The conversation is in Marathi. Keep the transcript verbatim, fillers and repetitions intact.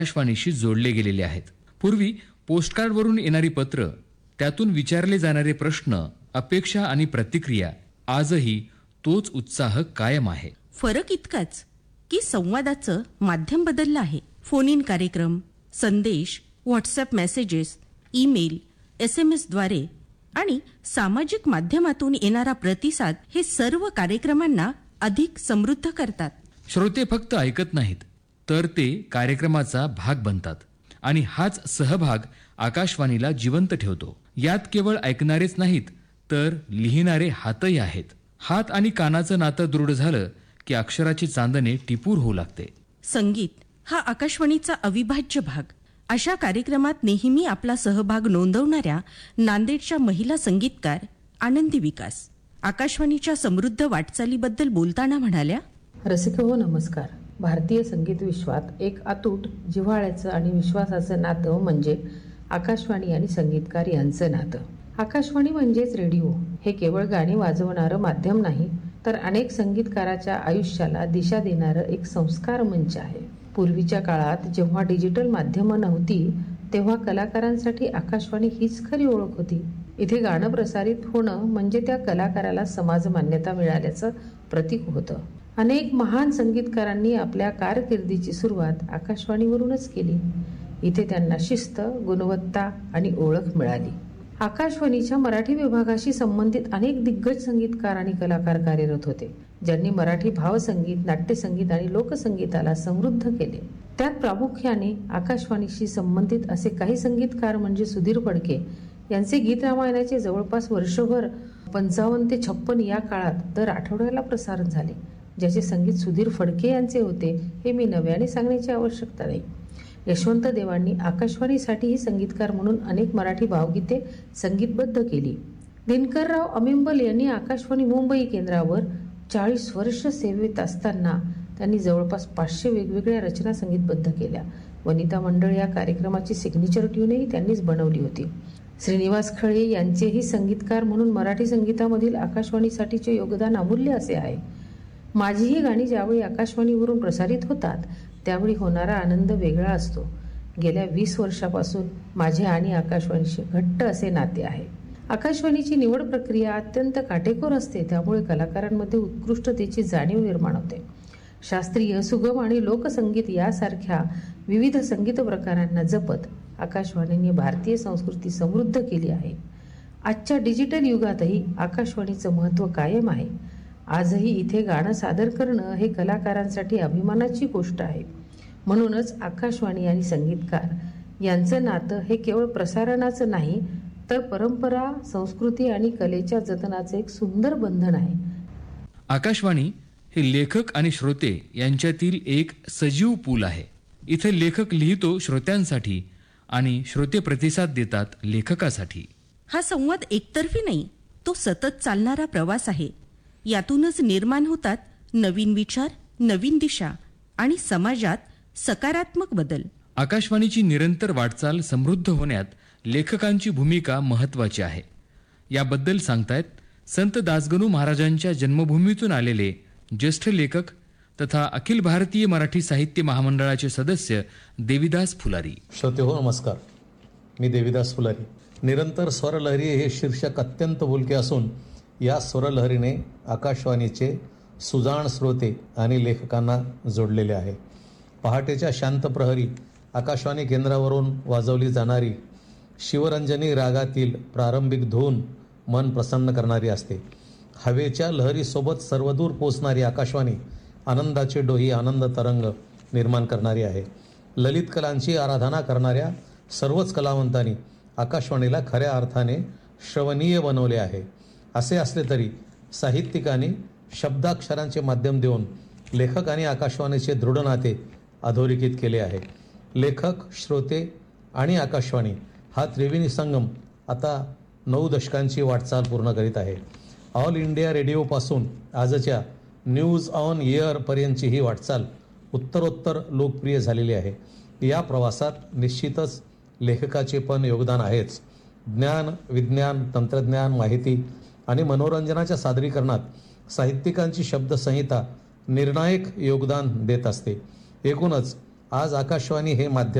आकाशवाणीशी जोडले गेलेले आहेत. पूर्वी पोस्टकार्डवरून येणारी पत्र, त्यातून विचारले जाणारे प्रश्न, अपेक्षा आणि प्रतिक्रिया, आजही तोच उत्साह कायम आहे. फरक इतकाच की संवादाचं माध्यम बदललं आहे. फोन इन कार्यक्रम, संदेश, WhatsApp messages, email, S M एसद्वारे आणि सामाजिक माध्यमातून येणारा प्रतिसाद हे सर्व कार्यक्रमांना अधिक समृद्ध करतात. श्रोते फक्त ऐकत नाहीत, तर ते कार्यक्रमाचा भाग बनतात आणि हाच सहभाग आकाशवाणीला जिवंत ठेवतो. यात केवळ ऐकणारेच नाहीत, तर लिहिणारे हातही आहेत. हात आणि कानाचं नातं दृढ झालं की अक्षराची चांदणे टिपूर होऊ लागते. संगीत हा आकाशवाणीचा अविभाज्य भाग. अशा कार्यक्रमात नेहमी आपला सहभाग नोंदवणाऱ्या नांदेडच्या महिला संगीतकार आनंदी विकास आकाशवाणीच्या समृद्ध वाटचालीबद्दल बोलताना म्हणाल्या, रसिको नमस्कार. भारतीय संगीत विश्वात एक अतूट जिव्हाळ्याचं आणि विश्वासाचं नातं म्हणजे आकाशवाणी आणि संगीतकार यांचं नातं. आकाशवाणी म्हणजेच रेडिओ. हे केवळ गाणी वाजवणारं माध्यम नाही, तर अनेक संगीतकाराच्या आयुष्याला दिशा देणारं एक संस्कार मंच आहे. पूर्वीच्या काळात जेव्हा डिजिटल माध्यमं नव्हती, तेव्हा कलाकारांसाठी आकाशवाणी हीच खरी ओळख होती. इथे गाणं प्रसारित होणं म्हणजे त्या कलाकाराला समाज मान्यता मिळाल्याचं प्रतीक होतं. अनेक महान संगीतकारांनी आपल्या कारकिर्दीची सुरुवात आकाशवाणीवरूनच केली. इथे त्यांना शिस्त, गुणवत्ता आणि ओळख मिळाली. आकाशवाणीच्या मराठी विभागाशी संबंधित अनेक दिग्गज संगीतकार आणि कलाकार कार्यरत होते, ज्यांनी मराठी भावसंगीत, नाट्यसंगीत आणि लोकसंगीताला समृद्ध केले. त्यात प्रामुख्याने आकाशवाणीशी संबंधित असे काही संगीतकार म्हणजे सुधीर फडके यांचे गीत रामायणाचे जवळपास वर्षभर पंचावन्न ते छप्पन या काळात दर आठवड्याला प्रसारण झाले. ज्याचे संगीत सुधीर फडके यांचे होते हे मी नव्याने सांगण्याची आवश्यकता नाही. यशवंत देवांनी आकाशवाणीसाठीही संगीतकार म्हणून अनेक मराठी भावगीते संगीतबद्ध केली. दिनकरराव अमिंबल यांनी आकाशवाणी मुंबई केंद्रावर चाळीस वर्ष सेवेत असताना त्यांनी जवळपास पाचशे वेगवेगळ्या रचना संगीतबद्ध केल्या. वनिता मंडळ या कार्यक्रमाची सिग्नेचर ट्यूनही त्यांनीच बनवली होती. श्रीनिवास खळे यांचेही संगीतकार म्हणून मराठी संगीतामधील आकाशवाणीसाठीचे योगदान अमूल्य असे आहे. माझीही गाणी ज्यावेळी आकाशवाणीवरून प्रसारित होतात, त्यावेळी होणारा आनंद वेगळा असतो. गेल्या वीस वर्षापासून माझे आणि आकाशवाणीशी घट्ट असे नाते आहे. आकाशवाणीची निवड प्रक्रिया अत्यंत काटेकोर असते, त्यामुळे कलाकारांमध्ये उत्कृष्टतेची जाणीव निर्माण होते. शास्त्रीय, सुगम आणि लोकसंगीत यासारख्या विविध संगीत प्रकारांना जपत आकाशवाणीने भारतीय संस्कृती समृद्ध केली आहे. आजच्या डिजिटल युगातही आकाशवाणीचं महत्त्व कायम आहे. आजही इथे गाणं सादर करणं हे कलाकारांसाठी अभिमानाची गोष्ट आहे. म्हणूनच आकाशवाणी आणि संगीतकार यांचं नातं हे केवळ प्रसारणाचं नाही, तर परंपरा, संस्कृती आणि कलेच्या जतनाचं एक सुंदर बंधन आहे. आकाशवाणी हे लेखक आणि श्रोते यांच्यातील एक सजीव पूल आहे. इथे लेखक लिहितो श्रोत्यांसाठी आणि श्रोते प्रतिसाद देतात लेखकासाठी. हा संवाद एकतर्फी नाही, तो सतत चालणारा प्रवास आहे. यातूनच निर्माण होतात नवीन विचार, नवीन दिशा आणि समाजात सकारात्मक बदल. आकाशवाणीची निरंतर वाटचाल समृद्ध होण्यात लेखकांची भूमिका महत्वाची आहे. याबद्दल सांगतायत संत दासगणू महाराजांच्या जन्मभूमीतून आलेले ज्येष्ठ लेखक तथा अखिल भारतीय मराठी साहित्य महामंडळाचे सदस्य देविदास फुलारी. श्रोते हो नमस्कार. मी देविदास फुलारी. निरंतर स्वरलहरी हे शीर्षक अत्यंत बोलके असून या स्वरलहरीने आकाशवाणीचे सुजाण श्रोते आणि लेखकांना जोडलेले आहे. पहाटेच्या शांत प्रहरी आकाशवाणी केंद्रावरून वाजवली जाणारी शिवरंजनी रागातील प्रारंभिक धून मन प्रसन्न करणारी असते. हवेच्या लहरीसोबत सर्वदूर पोचणारी आकाशवाणी आनंदाचे डोही, आनंद तरंग निर्माण करणारी आहे. ललित कलांची आराधना करणाऱ्या सर्वच कलावंतांनी आकाशवाणीला खऱ्या अर्थाने श्रवणीय बनवले आहे. असे असले तरी साहित्यिकांनी शब्दाक्षरांचे माध्यम देऊन लेखक आणि आकाशवाणीचे दृढ नाते अधोरेखित केले आहे. लेखक, श्रोते आणि आकाशवाणी हा त्रिवेणी संगम आता नऊ दशकांची वाटचाल पूर्ण करीत आहे. ऑल इंडिया रेडिओपासून आजच्या न्यूज ऑन एअरपर्यंतची ही वाटचाल उत्तरोत्तर लोकप्रिय झालेली आहे. या प्रवासात निश्चितच लेखकाचे पण योगदान आहेच. ज्ञान, विज्ञान, तंत्रज्ञान, माहिती आणि मनोरंजनाच्या सादरीकरणात साहित्यिकांची शब्दसंहिता निर्णायक योगदान देत असते. एकूणच आज आकाशवाणी हे माध्यम